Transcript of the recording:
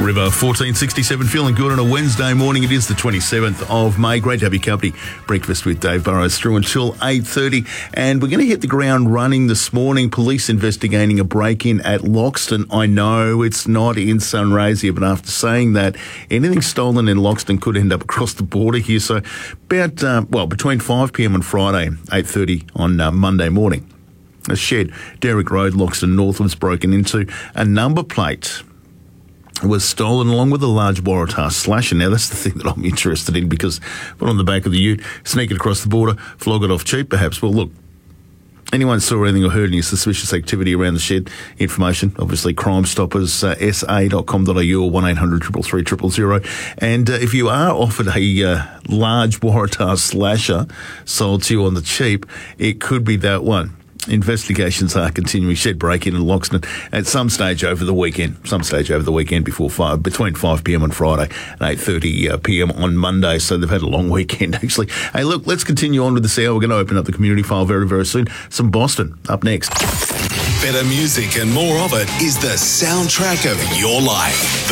River 1467, feeling good on a Wednesday morning. It is the 27th of May. Great to have your company. Breakfast with Dave Burrows through until 8:30. And we're going to hit the ground running this morning. Police investigating a break-in at Loxton. I know it's not in Sunraysia, but after saying that, anything stolen in Loxton could end up across the border here. So about, between 5pm on Friday, 8:30 on Monday morning, a shed, Derrick Road, Loxton North, was broken into. A number plate was stolen along with a large Waratah slasher. Now, that's the thing that I'm interested in, because put on the back of the ute, sneak it across the border, flog it off cheap perhaps. Well, look, anyone saw anything or heard any suspicious activity around the shed, information, obviously, Crime Stoppers, sa.com.au or 1800 333 000. And if you are offered a large Waratah slasher sold to you on the cheap, it could be that one. Investigations are continuing. Shed break-in in Loxton at some stage over the weekend. Between 5pm on Friday and 8:30pm on Monday. So they've had a long weekend, actually. Hey, look, let's continue on with this hour. We're going to open up the community file very, very soon. Some Boston up next. Better music and more of it is the soundtrack of your life.